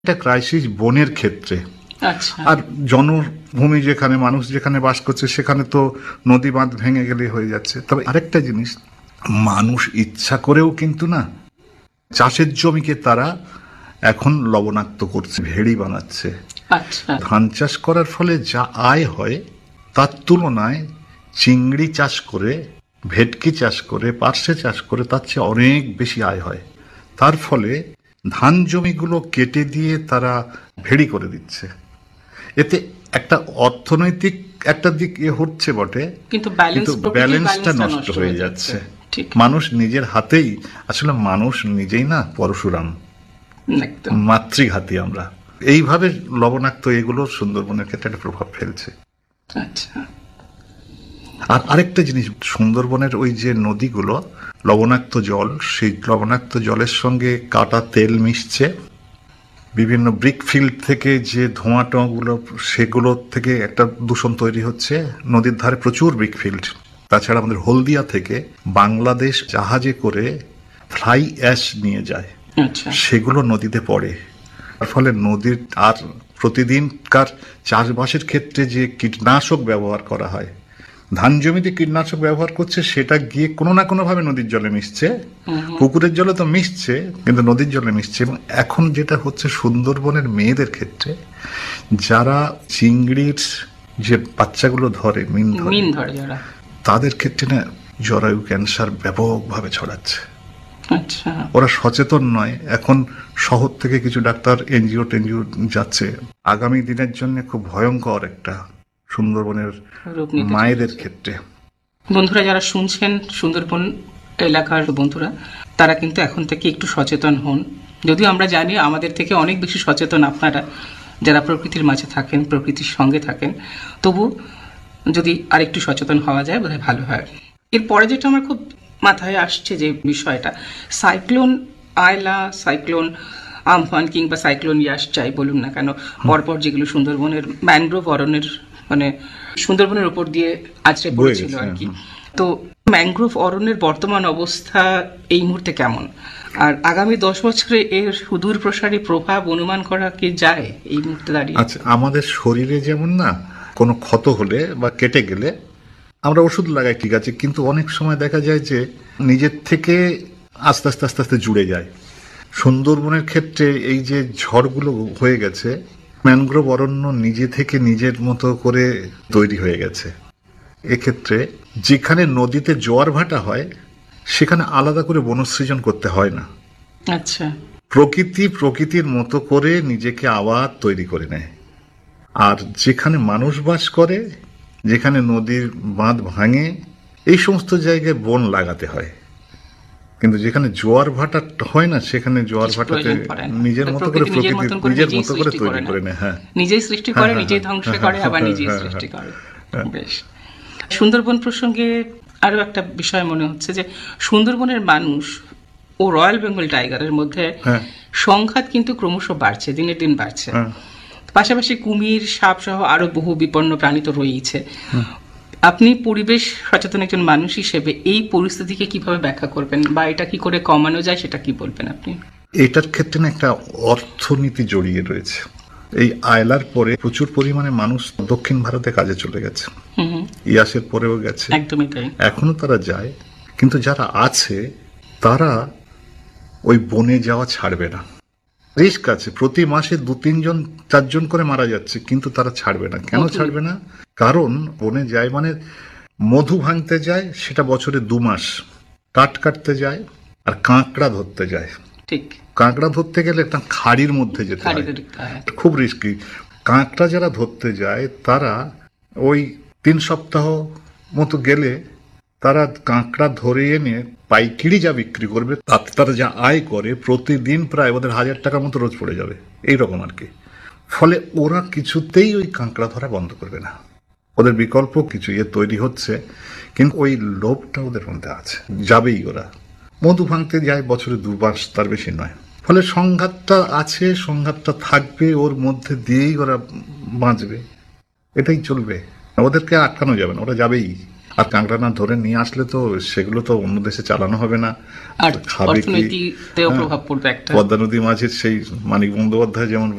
একটা ক্রাইসিস বনের ক্ষেত্রে। আচ্ছা, আর জনভূমি যেখানে মানুষ যেখানে বাস করছে সেখানে তো নদী বাঁধ ভেঙে গেলে হয়ে যাচ্ছে। তবে আরেকটা জিনিস, মানুষ ইচ্ছা করেও কিন্তু না চাষের জমিকে তারা এখন লবণাক্ত করছে, ভেড়ি বানাচ্ছে। আচ্ছা, ধান চাষ করার ফলে যা আয় হয় তার তুলনায় চিংড়ি চাষ করে, ভেটকি চাষ করে, পার্শে চাষ করে তার চেয়ে অনেক বেশি আয় হয়। তার ফলে ধান জমিগুলো কেটে দিয়ে তারা ভেড়ি করে দিচ্ছে। এতে একটা অর্থনৈতিক একটা দিক হচ্ছে বটে, কিন্তু কিন্তু ব্যালেন্সটা নষ্ট হয়ে যাচ্ছে। ঠিক, মানুষ নিজের হাতেই, আসলে মানুষ নিজেই না পরশুরাম, একদম। মাতৃঘাতী আমরা। এইভাবে লবণাক্ত এগুলো সুন্দরবনের ক্ষেত্রে একটা প্রভাব ফেলছে। আচ্ছা, আর আরেকটা জিনিস, সুন্দরবনের ওই যে নদীগুলো লবণাক্ত জল, সেই লবণাক্ত জলের সঙ্গে কাটা তেল মিশছে, বিভিন্ন ব্রিক ফিল্ড থেকে যে ধোঁয়া টোঁয়াগুলো সেগুলো থেকে একটা দূষণ তৈরি হচ্ছে। নদীর ধারে প্রচুর ব্রিক ফিল্ড। তাছাড়া আমাদের হলদিয়া থেকে বাংলাদেশ জাহাজে করে ফ্লাই অ্যাশ নিয়ে যায়, আচ্ছা, সেগুলো নদীতে পড়ে। তার ফলে নদীর আর প্রতিদিনকার চাষবাসের ক্ষেত্রে যে কীটনাশক ব্যবহার করা হয়, ধান জমিতে কীটনাশক ব্যবহার করছে, সেটা গিয়ে কোনো না কোনো ভাবে নদীর জলে মিশছে। পুকুরের জলে তো মিশছে, কিন্তু নদীর জলে মিশছে। এবং এখন যেটা হচ্ছে সুন্দরবনের মেয়েদের ক্ষেত্রে, যারা চিংড়ির যে বাচ্চাগুলো ধরে, মিন ধরে যারা, তাদের ক্ষেত্রে না জরায়ু ক্যান্সার ব্যাপকভাবে ছড়াচ্ছে। আচ্ছা, ওরা সচেতন নয়। এখন শহর থেকে কিছু ডাক্তার এনজিও টেনজিও যাচ্ছে। আগামী দিনের জন্য খুব ভয়ঙ্কর একটা সুন্দরবনের রূপ নিতে মায়েদের চলেছে। ক্ষেত্রে। বন্ধুরা যারা শুনছেন, সুন্দরবন এলাকার বন্ধুরা, তারা কিন্তু এখন থেকে একটু সচেতন হন। যদিও আমরা জানি আমাদের থেকে অনেক বেশি সচেতন আপনারা, যারা প্রকৃতির মাঝে থাকেন, প্রকৃতির সঙ্গে থাকেন, তবু যদি আরেকটু সচেতন হওয়া যায় বোধহয় ভালো হয়। এরপরে যেটা আমার খুব মাথায় আসছে যে বিষয়টা, সাইক্লোন আয়লা, সাইক্লোন আমফান কিংবা সাইক্লোন ইয়াস যাই বলুন না কেন, পরপর যেগুলো সুন্দরবনের ম্যানগ্রোভ অরণ্যের মানে সুন্দরবনের উপর দিয়ে আছড়ে পড়েছিল আর কি। তো ম্যানগ্রোভ অরণ্যের বর্তমান অবস্থা এই মুহূর্তে কেমন, আর আগামী 10 বছরে এর সুদূর প্রসারী প্রভাব অনুমান করা কি যায় এই মুহূর্তে দাঁড়িয়ে? আচ্ছা, আমাদের শরীরে যেমন না কোনো ক্ষত হলে বা কেটে গেলে আমরা ওষুধ লাগাই, ঠিক আছে, কিন্তু অনেক সময় দেখা যায় যে নিজের থেকে আস্তে আস্তে আস্তে আস্তে জুড়ে যায়। সুন্দরবনের ক্ষেত্রে এই যে ঝড়গুলো হয়ে গেছে, ম্যানগ্রোভ অরণ্য নিজে থেকে নিজের মতো করে তৈরি হয়ে গেছে। এক্ষেত্রে যেখানে নদীতে জোয়ার ভাটা হয় সেখানে আলাদা করে বনসৃজন করতে হয় না। আচ্ছা, প্রকৃতির মতো করে নিজেকে আবার তৈরি করে নেয়। আর যেখানে মানুষ বাস করে, যেখানে নদীর বাঁধ ভাঙে, এই সমস্ত জায়গায় বন লাগাতে হয়। কিন্তু যেখানে জোয়ার ভাটা হয় না, সেখানে জোয়ার ভাটাতে নিজের মতো করে নিজের মতো করে তৈরি করে নেয়। হ্যাঁ, নিজেই সৃষ্টি করে, নিজেই ধ্বংস করে, আবার নিজেই সৃষ্টি করে। বেশ। সুন্দরবন প্রসঙ্গে আরো একটা বিষয় মনে হচ্ছে যে সুন্দরবনের মানুষ ও রয়্যাল বেঙ্গল টাইগারের মধ্যে সংঘাত কিন্তু ক্রমশ বাড়ছে, দিনের দিন বাড়ছে। পাশাপাশি কুমির, সাপ সহ আরো বহু বিপন্ন প্রাণী তো রয়েছে। আপনি পরিবেশ সচেতন একজন মানুষ হিসেবে এই পরিস্থিতিকে কিভাবে ব্যাখ্যা করবেন, বা এটা কি করে কমানো যায় সেটা কি বলবেন আপনি? এটার ক্ষেত্রে না একটা অর্থনীতি জড়িয়ে রয়েছে। এই আয়লার পরে প্রচুর পরিমাণে মানুষ দক্ষিণ ভারতে কাজে চলে গেছে, ইয়াসের পরেও গেছে, একদমই তাই, এখনো তারা যায়। কিন্তু যারা আছে তারা ওই বনে যাওয়া ছাড়বে না। রিস্ক আছে, প্রতি মাসে 2-3 জন 4 জন করে মারা যাচ্ছে, কিন্তু তারা ছাড়বে না। কেন ছাড়বে না? কারণ বনে যায় মানে মধু ভাঙতে যায়, সেটা বছরে 2 মাস, কাঠ কাটতে যায়, আর কাঁকড়া ধরতে যায়। ঠিক, কাঁকড়া ধরতে গেলে একটা খাড়ির মধ্যে যেতে হয়, খুব রিস্কি। কাঁকড়া যারা ধরতে যায় তারা ওই 3 সপ্তাহ মতো গেলে তারা কাঁকড়া ধরে এনে পাইকিরি যা বিক্রি করবে তাতে তারা যা আয় করে প্রতিদিন প্রায় ওদের 1000 টাকার মতো রোজ পড়ে যাবে, এইরকম আর কি। ফলে ওরা কিছুতেই ওই কাঁকড়া ধরা বন্ধ করবে না। ওদের বিকল্প কিছু তৈরি হচ্ছে, কিন্তু ওই লোভটা ওদের মধ্যে আছে, যাবেই ওরা। মধু ভাঙতে যায় বছরে 2 মাস, তার বেশি নয়। ফলে সংঘাতটা আছে, সংঘাতটা থাকবে, ওর মধ্যে দিয়েই ওরা বাঁচবে, এটাই চলবে। ওদেরকে আটকানো যাবে না, ওরা যাবেই। আর কাঁকড়া না ধরে নিয়ে আসলে তো সেগুলো তো অন্য দেশে চালানো হবে না, আর খাবে কি? অর্থনীতিতেও হ্যাঁ। প্রভাব পড়বে একটা। পদ্মা নদী মাঝের সেই মানিক বন্দ্যোপাধ্যায় যেমন